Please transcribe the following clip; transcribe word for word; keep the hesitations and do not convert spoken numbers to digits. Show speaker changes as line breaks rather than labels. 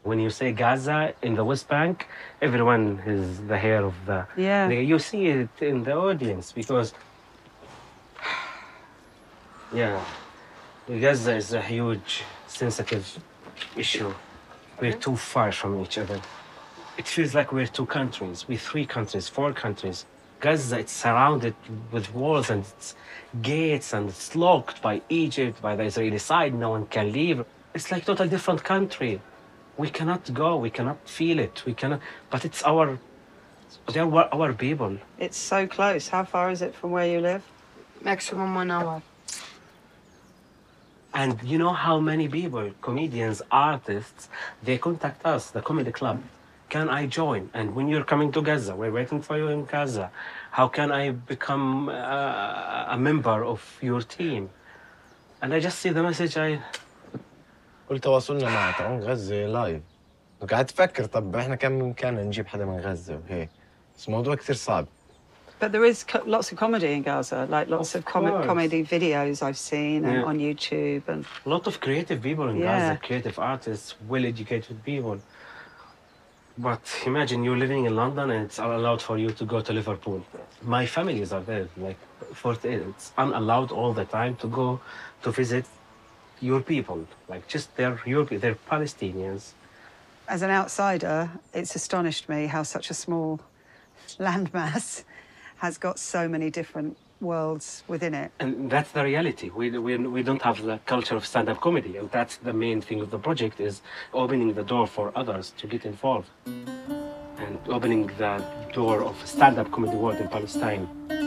When you say Gaza in the West Bank, everyone is the hair of the...
Yeah.
the- You see it in the audience because, yeah, Gaza is a huge, sensitive issue. We're too far from each other. It feels like we're two countries, we're three countries, four countries. Gaza, it's surrounded with walls and it's gates and it's locked by Egypt, by the Israeli side. No one can leave. It's like total different country. We cannot go, we cannot feel it, we cannot, but it's our, they're our our people.
It's so close. How far is it from where you live?
Maximum one hour.
And you know how many people, comedians, artists, they contact us, the comedy club. Can I join? And when you're coming to Gaza, we're waiting for you in Gaza. How can I become uh, a member of your team? And I just see the message, I...
قلت تواصلنا مع تعون غزة لايف وقاعد تفكر طب احنا كان بإمكاننا نجيب حدا من غزة وهيك بس الموضوع كثير صعب.
But there is co lots of comedy in Gaza, like lots of,
Of
com
course.
comedy videos I've seen and
Yeah.
on YouTube. And
A lot of creative people in
Yeah.
Gaza, creative artists, well-educated people. But imagine you're living in London and it's allowed for you to go to Liverpool. My families are there, like, for it's unallowed all the time to go to visit your people. Like, just they're your, they're Palestinians.
as an outsider, it's astonished me how such a small landmass has got so many different worlds within it.
And that's the reality. We, we, we don't have the culture of stand-up comedy, and that's the main thing of the project, is opening the door for others to get involved and opening the door of stand-up comedy world in Palestine.